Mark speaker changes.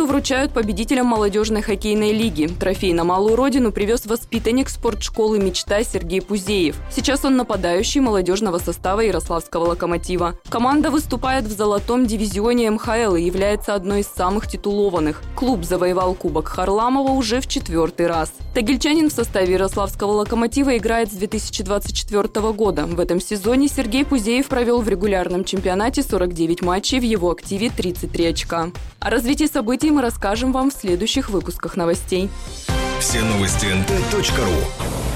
Speaker 1: Награду вручают победителям молодежной хоккейной лиги. Трофей на малую родину привез воспитанник спортшколы «Мечта» Сергей Пузеев. Сейчас он нападающий молодежного состава Ярославского «Локомотива». Команда выступает в золотом дивизионе МХЛ и является одной из самых титулованных. Клуб завоевал Кубок Харламова уже в 4-й раз. Тагильчанин в составе Ярославского «Локомотива» играет с 2024 года. В этом сезоне Сергей Пузеев провел в регулярном чемпионате 49 матчей, в его активе 33 очка. О развитии событий мы расскажем вам в следующих выпусках новостей.
Speaker 2: Все новости nt.ru.